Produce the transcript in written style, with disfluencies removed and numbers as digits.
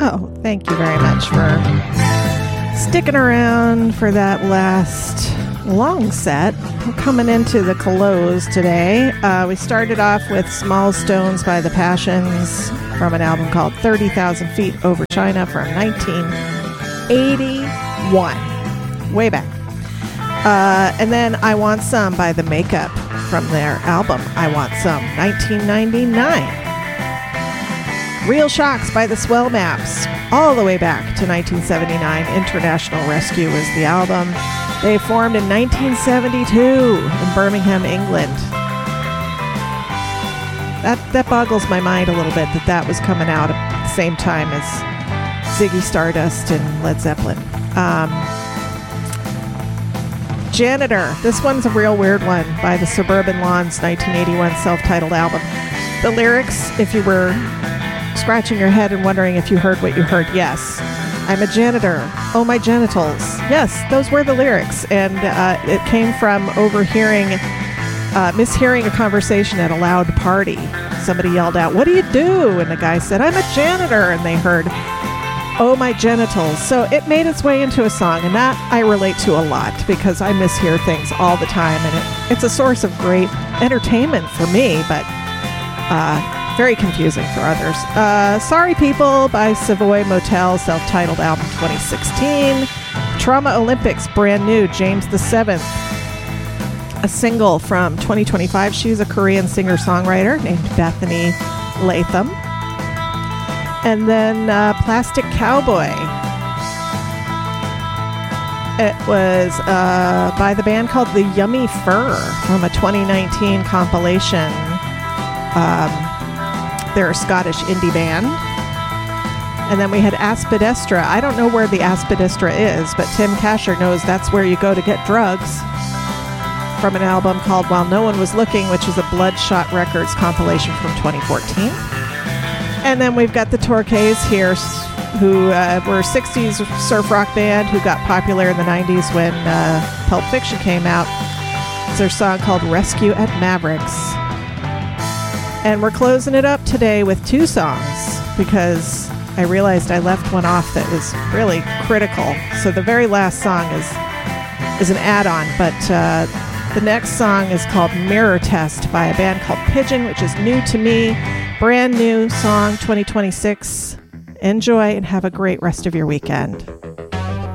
Oh, thank you very much for sticking around for that last long set. We're coming into the close today. We started off with Small Stones by the Passions from an album called 30,000 Feet Over China from 1981. Way back. And then I Want Some by The Makeup from their album I Want Some, 1999. Real Shocks by the Swell Maps, all the way back to 1979. International Rescue was the album. They formed in 1972 in Birmingham, England. That boggles my mind a little bit that was coming out at the same time as Ziggy Stardust and Led Zeppelin. Janitor. This one's a real weird one by the Suburban Lawns, 1981 self-titled album. The lyrics, if you were scratching your head and wondering if you heard what you heard, yes. I'm a janitor. Oh, my genitals. Yes, those were the lyrics. And it came from mishearing a conversation at a loud party. Somebody yelled out, "What do you do?" And the guy said, "I'm a janitor." And they heard, "Oh, my genitals." So it made its way into a song, and that I relate to a lot because I mishear things all the time, and it's a source of great entertainment for me, but very confusing for others. Sorry People by Savoy Motel, self-titled album 2016. Trauma Olympics, brand new, James the Seventh, a single from 2025. She's a Korean singer-songwriter named Bethany Latham. And then Plastic Cowboy. It was by the band called The Yummy Fur from a 2019 compilation. They're a Scottish indie band. And then we had Aspidestra. I don't know where the Aspidestra is, but Tim Kasher knows that's where you go to get drugs, from an album called While No One Was Looking, which is a Bloodshot Records compilation from 2014. And then we've got the Torquays here, who were a 60s surf rock band who got popular in the 90s when Pulp Fiction came out. It's their song called Rescue at Mavericks. And we're closing it up today with two songs because I realized I left one off that was really critical. So the very last song is an add-on, but the next song is called Mirror Test by a band called Pigeon, which is new to me. Brand new song, 2026. Enjoy and have a great rest of your weekend.